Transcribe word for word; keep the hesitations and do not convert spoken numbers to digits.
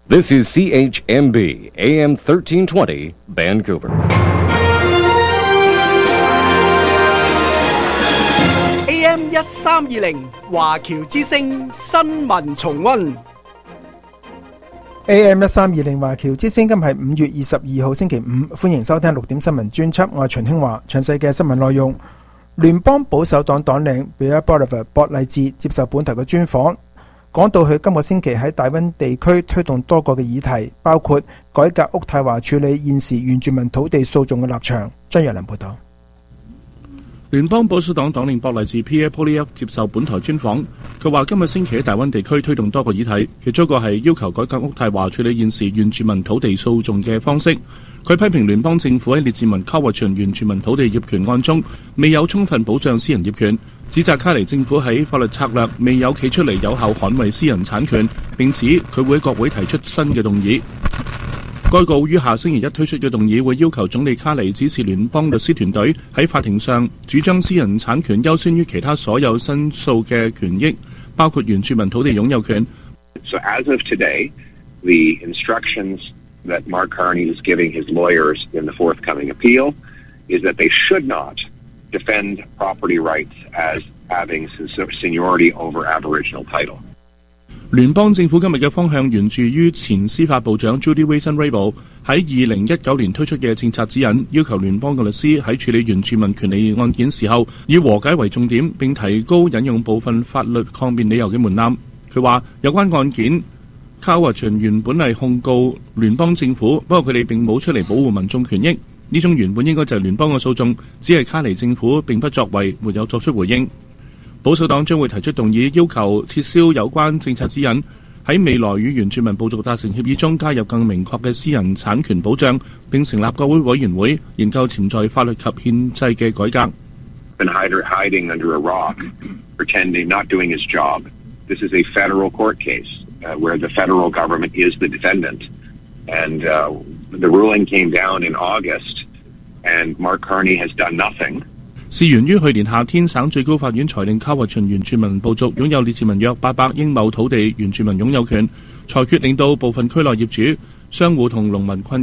This is C H M B, A M thirteen twenty, Vancouver. A M 一三二零華僑之聲新聞重溫。 A M 一三二零華僑之聲今日係五月二十二號星期五，歡迎收聽六點新聞專輯，我係秦興華。詳細嘅新聞內容，聯邦保守黨黨領 Bear Bolivar 博勵治接受本台嘅專訪，講到佢今個星期喺大溫地區推動多個嘅議題，包括改革渥太華處理現時原住民土地訴訟嘅立場。張若良報道。 聯邦保守黨黨領博勵治 Pierre Poilievre 接受本台專訪，佢話今日星期喺大溫地區推動多個議題，其中一個係要求改革渥太華處理現時原住民土地訴訟嘅方式。佢批評聯邦政府喺列治文卡華泉原住民土地業權案中未有充分保障私人業權，指責卡尼政府喺法律策略未有企出嚟有效捍衛私人產權，並指佢會喺國會提出新嘅動議。該告於下星期一推出嘅動議會要求總理卡尼指示聯邦律師團隊喺法庭上主張私人產權優先於其他所有申訴嘅權益，包括原住民土地擁有權。 So as of today, the instructions that Mark Carney is giving his lawyers in the forthcoming appeal is that they should not defend property rights as having seniority over Aboriginal title. 聯邦政府今日嘅方向源自於前司法部長 Judy Wilson-Raybould 喺二零一九年推出嘅政策指引，要求聯邦嘅律師喺處理原住民權利案件時候，以和解為重點，並提高引用部分法律抗辯理由嘅門檻。佢話有關案件，卡華泉原本係控告聯邦政府，不過佢哋並冇出嚟保護民眾權益。呢種原本應該就係聯邦嘅訴訟，只係卡尼政府並不作為，沒有作出回應。保守黨將會提出動議，要求撤銷有關政策指引，喺未來與原住民部族達成協議中加入更明確嘅私人產權保障，並成立國會委員會研究潛在法律及憲制嘅改革。 Been hiding under a rock, pretending not doing his job. This is a federal court case uh, where the federal government is the defendant, and uh, the ruling came down in August, and Mark Carney has done nothing. 事源於去年夏天，省最高法院裁定卡華泉原住民部族擁有列治文約八百英畝土地原住民擁有權，裁決令到部分區內業主、商戶同農民困